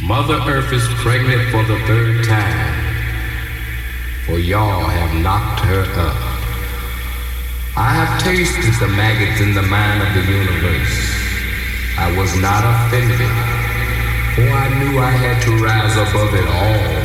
Mother Earth is pregnant for the third time, for y'all have knocked her up. I have tasted the maggots in the mind of the universe. I was not offended, for I knew I had to rise above it all.